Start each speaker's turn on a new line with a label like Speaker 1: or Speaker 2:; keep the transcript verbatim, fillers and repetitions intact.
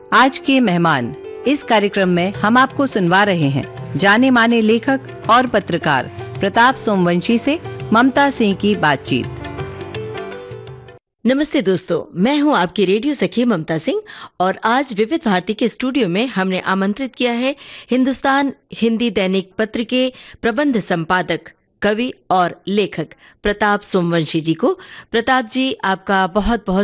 Speaker 1: आज के मेहमान। इस कार्यक्रम में हम आपको सुनवा रहे हैं जाने माने लेखक और पत्रकार प्रताप सोमवंशी से ममता सिंह की बातचीत।
Speaker 2: नमस्ते दोस्तों, मैं हूं आपकी रेडियो सखी ममता सिंह और आज विविध भारती के स्टूडियो में हमने आमंत्रित किया है हिंदुस्तान हिंदी दैनिक पत्र के प्रबंध संपादक, कवि और लेखक प्रताप सोमवंशी जी को। प्रताप जी, आपका बहुत बहुत